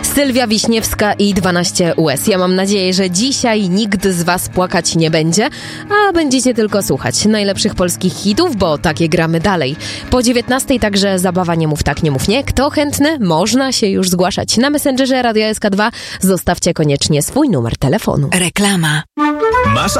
Sylwia Wiśniewska i 12 US. Ja mam nadzieję, że dzisiaj nikt z was płakać nie będzie, a będziecie tylko słuchać najlepszych polskich hitów, bo takie gramy dalej. Po 19 także zabawa Nie mów tak, nie mów nie. Kto chętny? Można się już zgłaszać na Messengerze Radio SK2. Zostawcie koniecznie swój numer telefonu. Reklama. Masz